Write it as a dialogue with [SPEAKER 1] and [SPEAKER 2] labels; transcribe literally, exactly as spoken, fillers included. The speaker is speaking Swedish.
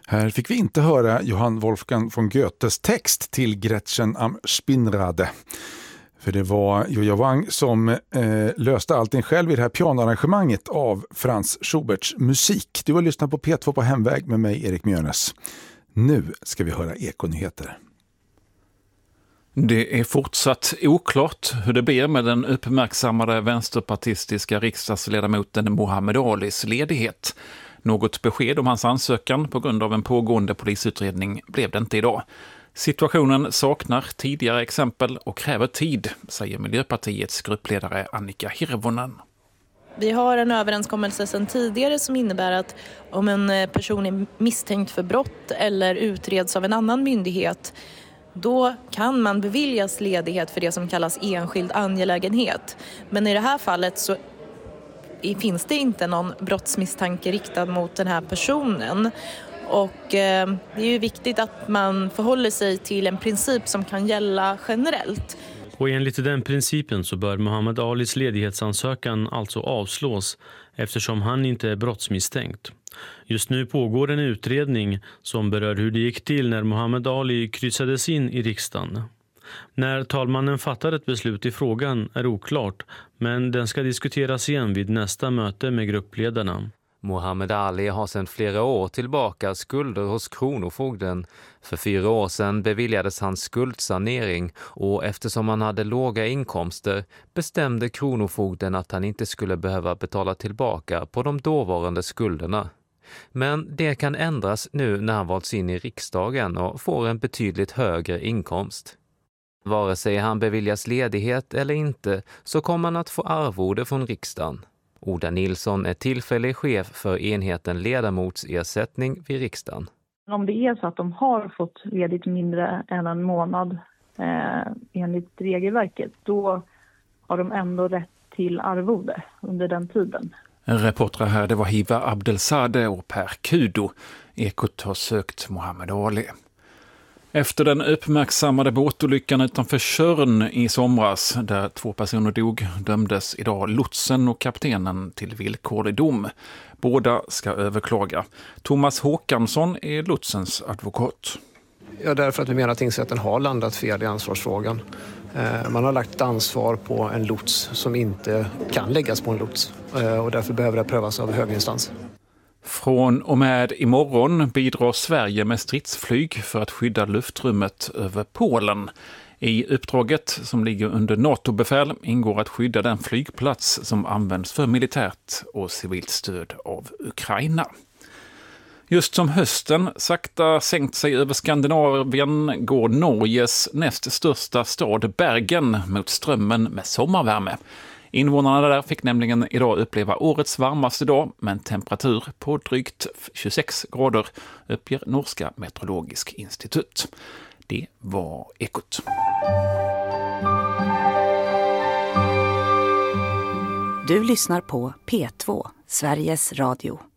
[SPEAKER 1] Här fick vi inte höra Johann Wolfgang von Goethes text till Gretchen am Spinnrade. För det var Joja Wang som eh, löste allting själv i det här pianoarrangemanget av Franz Schuberts musik. Du har lyssnat på P två på Hemväg med mig, Erik Mjörnes. Nu ska vi höra ekonyheter.
[SPEAKER 2] Det är fortsatt oklart hur det blir med den uppmärksammade vänsterpartistiska riksdagsledamoten Mohammed Alis ledighet. Något besked om hans ansökan på grund av en pågående polisutredning blev det inte idag. Situationen saknar tidigare exempel och kräver tid, säger Miljöpartiets gruppledare Annika Hirvonen.
[SPEAKER 3] Vi har en överenskommelse sedan tidigare som innebär att om en person är misstänkt för brott eller utreds av en annan myndighet, då kan man beviljas ledighet för det som kallas enskild angelägenhet. Men i det här fallet så finns det inte någon brottsmisstanke riktad mot den här personen. Och eh, det är ju viktigt att man förhåller sig till en princip som kan gälla generellt.
[SPEAKER 4] Och enligt den principen så bör Mohammed Alis ledighetsansökan alltså avslås eftersom han inte är brottsmisstänkt. Just nu pågår en utredning som berör hur det gick till när Mohammed Ali kryssades in i riksdagen. När talmannen fattar ett beslut i frågan är oklart, men den ska diskuteras igen vid nästa möte med gruppledarna.
[SPEAKER 5] Mohammed Ali har sedan flera år tillbaka skulder hos Kronofogden. För fyra år sedan beviljades hans skuldsanering och eftersom han hade låga inkomster bestämde Kronofogden att han inte skulle behöva betala tillbaka på de dåvarande skulderna. Men det kan ändras nu när han valts in i riksdagen och får en betydligt högre inkomst. Vare sig han beviljas ledighet eller inte så kommer han att få arvode från riksdagen. Oda Nilsson är tillfällig chef för enheten ledamotsersättning vid riksdagen.
[SPEAKER 6] Om det är så att de har fått ledigt mindre än en månad eh, enligt regelverket, då har de ändå rätt till arvode under den tiden.
[SPEAKER 2] En reporter här, det var Hiva Abdelzadeh och Per Kudo. Ekot har sökt Mohammed Ali. Efter den uppmärksammade båtolyckan utanför Tjörn i somras, där två personer dog, dömdes idag lotsen och kaptenen till villkorlig dom. Båda ska överklaga. Thomas Håkansson är lotsens advokat.
[SPEAKER 7] Ja, därför att vi menar att tingsrätten har landat fel i ansvarsfrågan. Man har lagt ansvar på en lots som inte kan läggas på en lots och därför behöver det prövas av höginstans.
[SPEAKER 2] Från och med imorgon bidrar Sverige med stridsflyg för att skydda luftrummet över Polen. I uppdraget som ligger under NATO-befäl ingår att skydda den flygplats som används för militärt och civilt stöd av Ukraina. Just som hösten sakta sänkt sig över Skandinavien går Norges näst största stad Bergen mot strömmen med sommarvärme. Invånarna där fick nämligen idag uppleva årets varmaste dag med en temperatur på drygt tjugosex grader, uppger Norska meteorologisk institut. Det var Ekot.
[SPEAKER 8] Du lyssnar på P två, Sveriges Radio.